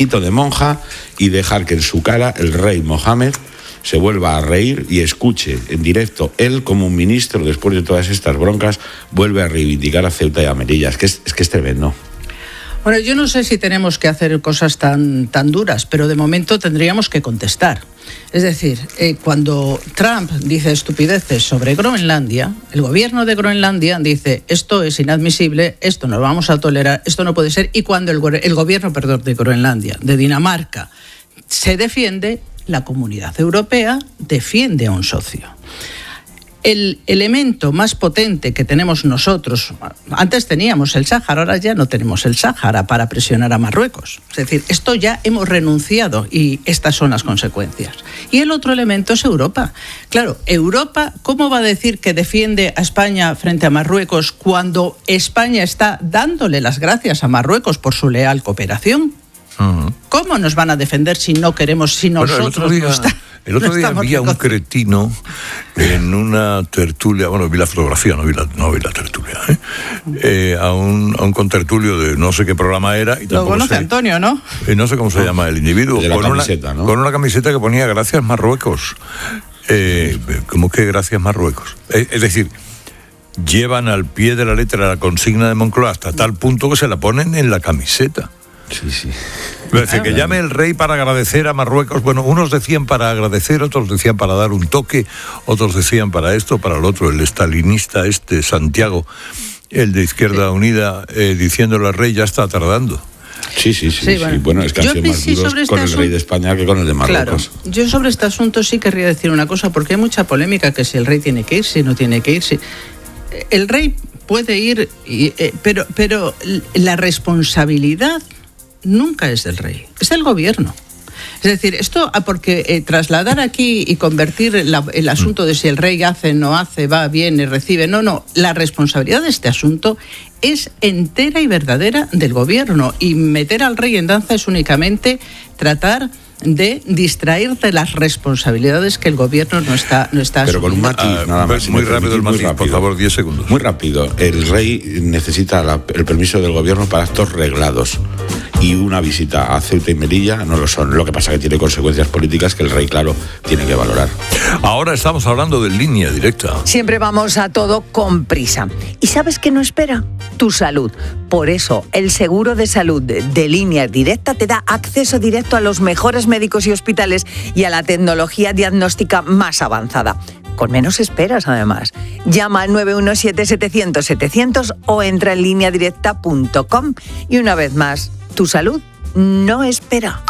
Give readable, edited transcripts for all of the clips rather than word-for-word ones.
fresquito de monja y dejar que en su cara el rey Mohammed se vuelva a reír y escuche en directo, él como un ministro, después de todas estas broncas, vuelve a reivindicar a Ceuta y a Melilla. Es que es tremendo. Bueno, yo no sé si tenemos que hacer cosas tan duras, pero de momento tendríamos que contestar. Es decir, cuando Trump dice estupideces sobre Groenlandia, el gobierno de Groenlandia dice esto es inadmisible, esto no lo vamos a tolerar, esto no puede ser. Y cuando el gobierno de Groenlandia, de Dinamarca, se defiende, la Comunidad Europea defiende a un socio. El elemento más potente que tenemos nosotros, antes teníamos el Sáhara, ahora ya no tenemos el Sáhara para presionar a Marruecos. Es decir, esto ya hemos renunciado y estas son las consecuencias. Y el otro elemento es Europa. Claro, Europa, ¿cómo va a decir que defiende a España frente a Marruecos cuando España está dándole las gracias a Marruecos por su leal cooperación? Uh-huh. ¿Cómo nos van a defender si no queremos, si nosotros El otro día había un cretino en una tertulia, bueno, vi la fotografía, no vi la tertulia, a un contertulio de no sé qué programa era. Y lo conoce Antonio, ¿no? No sé cómo se llama el individuo. Con una camiseta que ponía Gracias Marruecos. ¿Cómo que Gracias Marruecos? Es decir, llevan al pie de la letra la consigna de Moncloa hasta tal punto que se la ponen en la camiseta. Sí. Es decir, que llame el rey para agradecer a Marruecos. Bueno, unos decían para agradecer, otros decían para dar un toque, otros decían para esto, para el otro. El estalinista Santiago, el de Izquierda Unida, diciéndole al rey, ya está tardando. Sí. Bueno, es que han sido más duros con el rey de España que con el de Marruecos. Claro, yo sobre este asunto sí querría decir una cosa, porque hay mucha polémica que si el rey tiene que ir, si no tiene que ir, si... El rey puede ir, pero la responsabilidad nunca es del rey, es del gobierno. Es decir, esto porque trasladar aquí y convertir el asunto de si el rey hace, no hace, va, viene, recibe, no, la responsabilidad de este asunto es entera y verdadera del gobierno, y meter al rey en danza es únicamente tratar de distraer de las responsabilidades que el gobierno no está pero con un matiz, nada más. Muy rápido el matiz, por favor, 10 segundos. Muy rápido. El rey necesita el permiso del gobierno para actos reglados, y una visita a Ceuta y Melilla no lo son. Lo que pasa es que tiene consecuencias políticas que el rey, claro, tiene que valorar. Ahora estamos hablando de Línea Directa. Siempre vamos a todo con prisa. ¿Y sabes qué no espera? Tu salud. Por eso, el seguro de salud de Línea Directa te da acceso directo a los mejores médicos y hospitales y a la tecnología diagnóstica más avanzada. Con menos esperas, además. Llama al 917-700-700 o entra en lineadirecta.com. Y una vez más, tu salud no espera.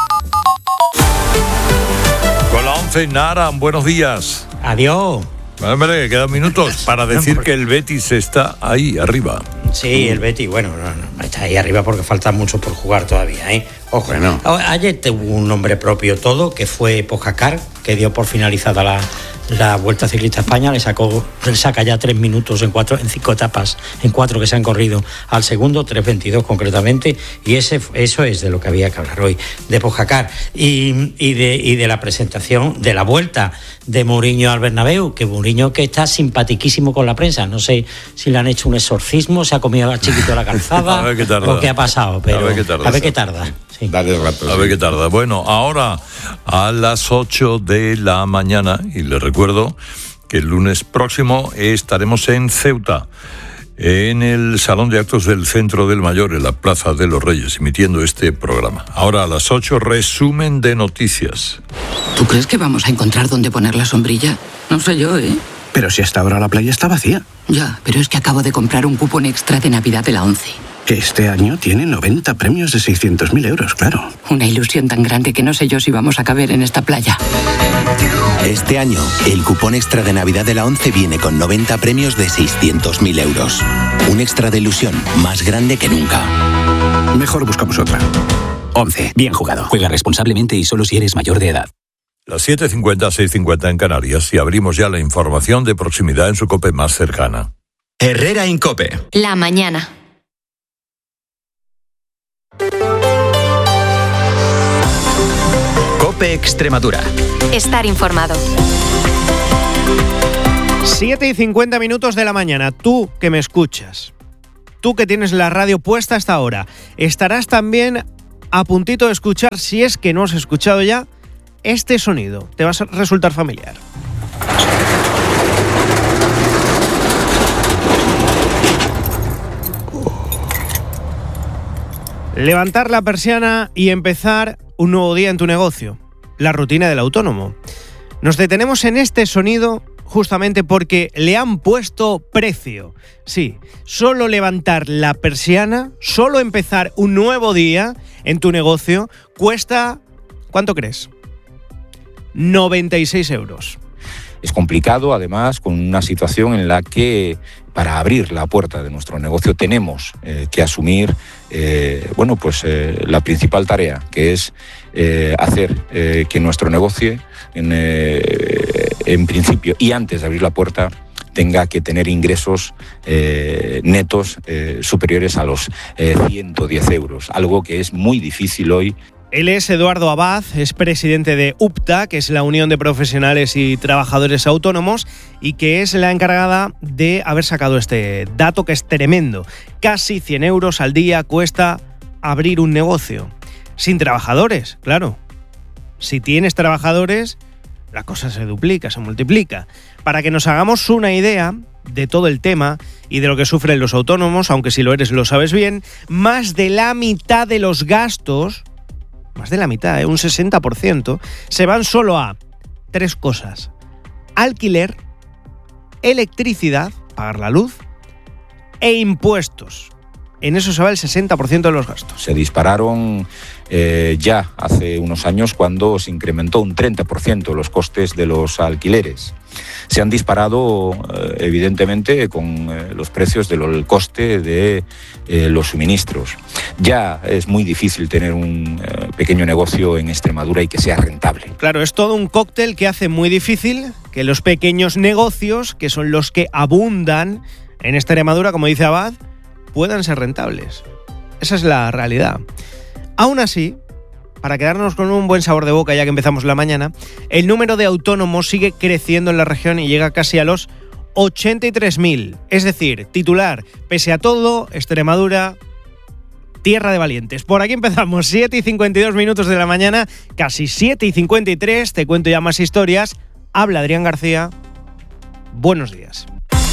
Con la 11, Nara, buenos días. Adiós. Hombre, quedan minutos para decir que el Betis está ahí arriba. Sí, el Betis, bueno, no, está ahí arriba porque falta mucho por jugar todavía, ¿eh? Ojo, bueno. Ayer tuvo un nombre propio todo, que fue Pogačar, que dio por finalizada la Vuelta Ciclista a España, le saca ya 3 minutos en 5 etapas, en 4 que se han corrido al segundo, 3:22 concretamente, y eso es de lo que había que hablar hoy, de Pogačar y de la presentación de la Vuelta de Mourinho al Bernabéu, que Mourinho que está simpatiquísimo con la prensa, no sé si le han hecho un exorcismo, se ha comido a chiquito la calzada a ver qué tarda. O qué ha pasado, pero a ver qué tarda. Sí. Dale rato. A ver qué tarda. Bueno, ahora a las 8 de la mañana, y les recuerdo que el lunes próximo estaremos en Ceuta, en el Salón de Actos del Centro del Mayor, en la Plaza de los Reyes, emitiendo este programa. Ahora a las 8, resumen de noticias. ¿Tú crees que vamos a encontrar dónde poner la sombrilla? No sé yo, ¿eh? Pero si hasta ahora la playa está vacía. Ya, pero es que acabo de comprar un cupón extra de Navidad de la 11. Que este año tiene 90 premios de 600.000 euros, claro. Una ilusión tan grande que no sé yo si vamos a caber en esta playa. Este año, el cupón extra de Navidad de la 11 viene con 90 premios de 600.000 euros. Un extra de ilusión más grande que nunca. Mejor buscamos otra. 11. Bien jugado. Juega responsablemente y solo si eres mayor de edad. Las 7:50, 6:50 en Canarias, y abrimos ya la información de proximidad en su COPE más cercana. Herrera Incope. La mañana. COPE Extremadura. Estar informado. 7:50 minutos de la mañana. Tú que me escuchas, tú que tienes la radio puesta hasta ahora, estarás también a puntito de escuchar, si es que no has escuchado ya, este sonido. Te va a resultar familiar. Levantar la persiana y empezar un nuevo día en tu negocio. La rutina del autónomo. Nos detenemos en este sonido justamente porque le han puesto precio. Sí, solo levantar la persiana, solo empezar un nuevo día en tu negocio cuesta, ¿cuánto crees? 96 euros. Es complicado, además, con una situación en la que para abrir la puerta de nuestro negocio tenemos que asumir la principal tarea, que es hacer que nuestro negocio, en principio y antes de abrir la puerta, tenga que tener ingresos netos superiores a los 110 euros, algo que es muy difícil hoy. Él es Eduardo Abad, es presidente de UPTA, que es la Unión de Profesionales y Trabajadores Autónomos, y que es la encargada de haber sacado este dato que es tremendo. Casi 100 euros al día cuesta abrir un negocio. Sin trabajadores, claro. Si tienes trabajadores, la cosa se duplica, se multiplica. Para que nos hagamos una idea de todo el tema y de lo que sufren los autónomos, aunque si lo eres lo sabes bien, más de la mitad de los gastos, más de la mitad, un 60%, se van solo a 3 cosas: alquiler, electricidad, pagar la luz, e impuestos. En eso se va el 60% de los gastos. Se dispararon ya hace unos años cuando se incrementó un 30% los costes de los alquileres. Se han disparado evidentemente con los precios del coste de los suministros. Ya es muy difícil tener un pequeño negocio en Extremadura y que sea rentable. Claro, es todo un cóctel que hace muy difícil que los pequeños negocios, que son los que abundan en Extremadura, como dice Abad, puedan ser rentables. Esa es la realidad. Aún así, para quedarnos con un buen sabor de boca ya que empezamos la mañana, el número de autónomos sigue creciendo en la región y llega casi a los 83.000. Es decir, titular, pese a todo, Extremadura, tierra de valientes. Por aquí empezamos, 7:52 minutos de la mañana, casi 7:53, te cuento ya más historias. Habla Adrián García. Buenos días.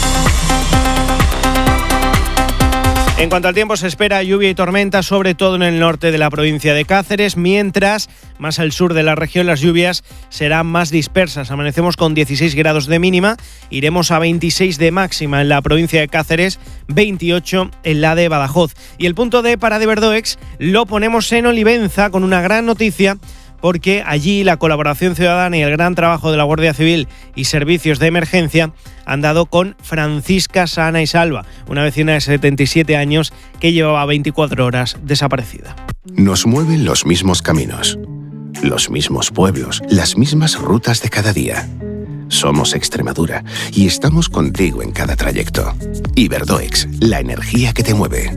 En cuanto al tiempo, se espera lluvia y tormenta, sobre todo en el norte de la provincia de Cáceres, mientras más al sur de la región las lluvias serán más dispersas. Amanecemos con 16 grados de mínima, iremos a 26 de máxima en la provincia de Cáceres, 28 en la de Badajoz. Y el punto D para de Verdoex lo ponemos en Olivenza con una gran noticia, porque allí la colaboración ciudadana y el gran trabajo de la Guardia Civil y servicios de emergencia han dado con Francisca sana y salva, una vecina de 77 años que llevaba 24 horas desaparecida. Nos mueven los mismos caminos, los mismos pueblos, las mismas rutas de cada día. Somos Extremadura y estamos contigo en cada trayecto. Iberdoex, la energía que te mueve.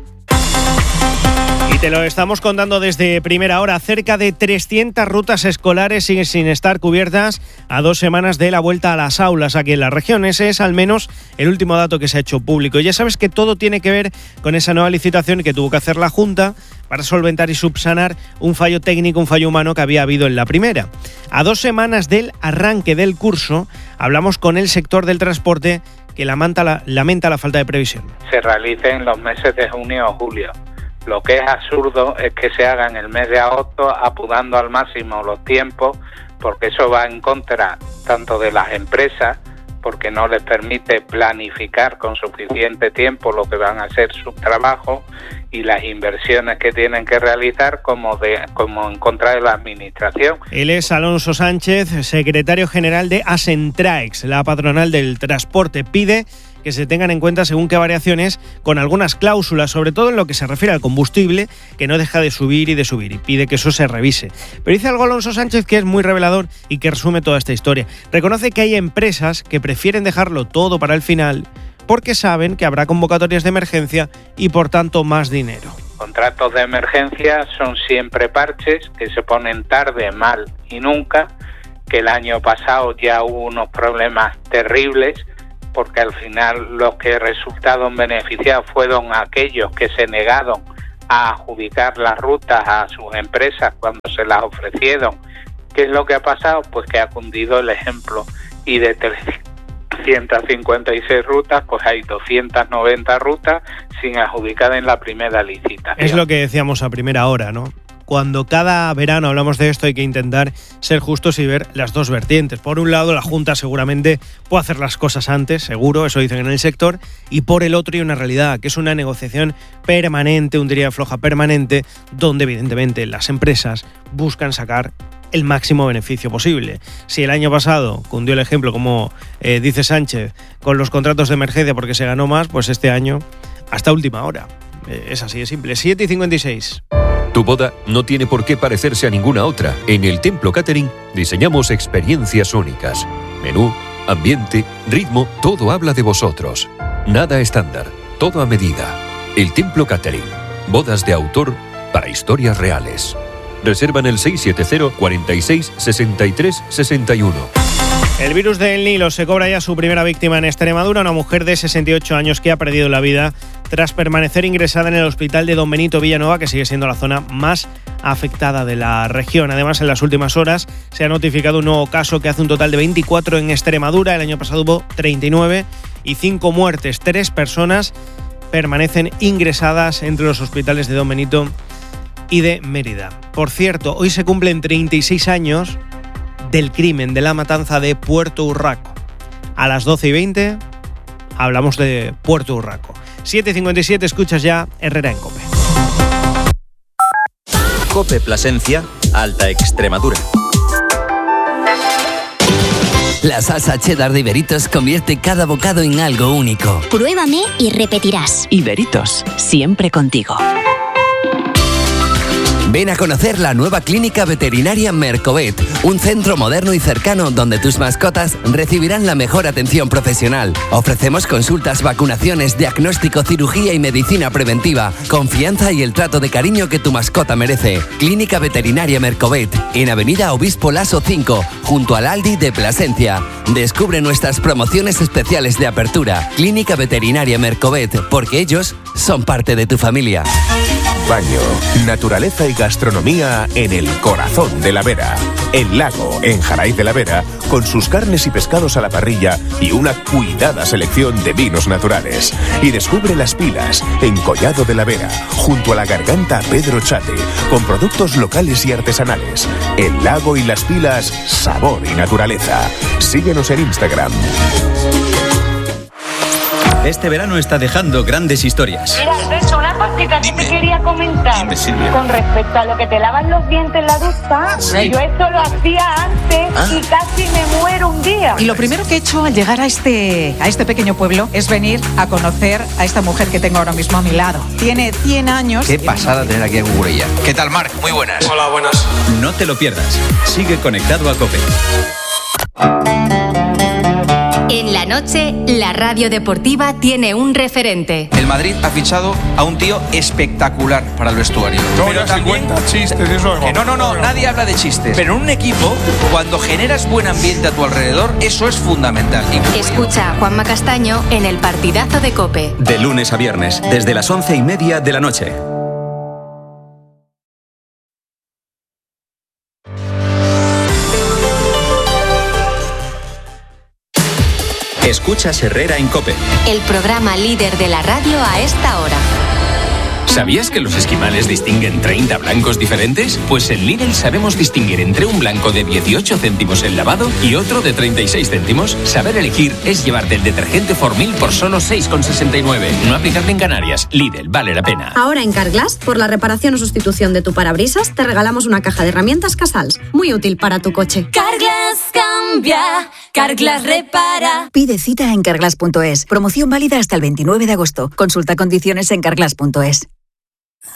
Y te lo estamos contando desde primera hora. Cerca de 300 rutas escolares siguen sin estar cubiertas a 2 semanas de la vuelta a las aulas aquí en la región. Ese es al menos el último dato que se ha hecho público. Y ya sabes que todo tiene que ver con esa nueva licitación que tuvo que hacer la Junta para solventar y subsanar un fallo técnico, un fallo humano que había habido en la primera. A 2 semanas del arranque del curso, hablamos con el sector del transporte que lamenta la falta de previsión. Se realice en los meses de junio o julio. Lo que es absurdo es que se haga en el mes de agosto apurando al máximo los tiempos, porque eso va en contra tanto de las empresas, porque no les permite planificar con suficiente tiempo lo que van a ser su trabajo y las inversiones que tienen que realizar, como en contra de la administración. Él es Alonso Sánchez, secretario general de Asentraex, la patronal del transporte. Pide que se tengan en cuenta según qué variaciones, con algunas cláusulas, sobre todo en lo que se refiere al combustible, que no deja de subir, y pide que eso se revise. Pero dice algo Alonso Sánchez que es muy revelador y que resume toda esta historia. Reconoce que hay empresas que prefieren dejarlo todo para el final porque saben que habrá convocatorias de emergencia y por tanto más dinero. Contratos de emergencia son siempre parches que se ponen tarde, mal y nunca, que el año pasado ya hubo unos problemas terribles, porque al final los que resultaron beneficiados fueron aquellos que se negaron a adjudicar las rutas a sus empresas cuando se las ofrecieron. ¿Qué es lo que ha pasado? Pues que ha cundido el ejemplo y de 356 rutas, pues hay 290 rutas sin adjudicar en la primera licitación. Es lo que decíamos a primera hora, ¿no? Cuando cada verano hablamos de esto hay que intentar ser justos y ver las dos vertientes. Por un lado, la Junta seguramente puede hacer las cosas antes, seguro, eso dicen en el sector, y por el otro hay una realidad, que es una negociación permanente, un tira y afloja permanente, donde evidentemente las empresas buscan sacar el máximo beneficio posible. Si el año pasado cundió el ejemplo, como dice Sánchez, con los contratos de emergencia porque se ganó más, pues este año hasta última hora. Es así de simple. 7:56. Tu boda no tiene por qué parecerse a ninguna otra. En el Templo Catering diseñamos experiencias únicas. Menú, ambiente, ritmo, todo habla de vosotros. Nada estándar, todo a medida. El Templo Catering. Bodas de autor para historias reales. Reserva en el 670 46 63 61. El virus del Nilo se cobra ya su primera víctima en Extremadura, una mujer de 68 años que ha perdido la vida tras permanecer ingresada en el hospital de Don Benito Villanueva, que sigue siendo la zona más afectada de la región. Además, en las últimas horas se ha notificado un nuevo caso que hace un total de 24 en Extremadura. El año pasado hubo 39 y 5 muertes. 3 personas permanecen ingresadas entre los hospitales de Don Benito y de Mérida. Por cierto, hoy se cumplen 36 años del crimen de la matanza de Puerto Urraco. A las 12:20 hablamos de Puerto Urraco. 7:57, escuchas ya Herrera en COPE. COPE Plasencia, Alta Extremadura. La salsa cheddar de Iberitos convierte cada bocado en algo único. Pruébame y repetirás. Iberitos, siempre contigo. Ven a conocer la nueva clínica veterinaria Mercovet, un centro moderno y cercano donde tus mascotas recibirán la mejor atención profesional. Ofrecemos consultas, vacunaciones, diagnóstico, cirugía y medicina preventiva, confianza y el trato de cariño que tu mascota merece. Clínica veterinaria Mercovet, en Avenida Obispo Laso 5, junto al Aldi de Plasencia. Descubre nuestras promociones especiales de apertura. Clínica veterinaria Mercovet, porque ellos son parte de tu familia. Baño, naturaleza y gastronomía en el corazón de la Vera. El Lago, en Jaraíz de la Vera, con sus carnes y pescados a la parrilla y una cuidada selección de vinos naturales. Y descubre Las Pilas, en Collado de la Vera, junto a la Garganta Pedro Chate, con productos locales y artesanales. El Lago y Las Pilas, sabor y naturaleza. Síguenos en Instagram. Este verano está dejando grandes historias. Mira, Alberto, una cosita que te quería comentar. Dime, Silvia. Con respecto a lo que te lavan los dientes en la ducha, Sí. yo esto lo hacía antes y casi me muero un día. Y lo primero que he hecho al llegar a este pequeño pueblo es venir a conocer a esta mujer que tengo ahora mismo a mi lado. Tiene 100 años. Qué pasada tener aquí a Gugurella. ¿Qué tal, Marc? Muy buenas. Hola, buenas. No te lo pierdas. Sigue conectado a COPE. En la noche, la radio deportiva tiene un referente. El Madrid ha fichado a un tío espectacular para el vestuario. Pero también chistes, eso es. No, nadie habla de chistes. Pero en un equipo, cuando generas buen ambiente a tu alrededor, eso es fundamental. Escucha a Juanma Castaño en el partidazo de COPE. De lunes a viernes, desde las 11:30 de la noche. Escuchas Herrera en COPE. El programa líder de la radio a esta hora. ¿Sabías que los esquimales distinguen 30 blancos diferentes? Pues en Lidl sabemos distinguir entre un blanco de 18 céntimos el lavado y otro de 36 céntimos. Saber elegir es llevarte el detergente Formil por solo 6,69. No aplicable en Canarias. Lidl, vale la pena. Ahora en Carglass, por la reparación o sustitución de tu parabrisas, te regalamos una caja de herramientas Casals. Muy útil para tu coche. Carglass cambia, Carglass repara. Pide cita en carglass.es. Promoción válida hasta el 29 de agosto. Consulta condiciones en carglass.es.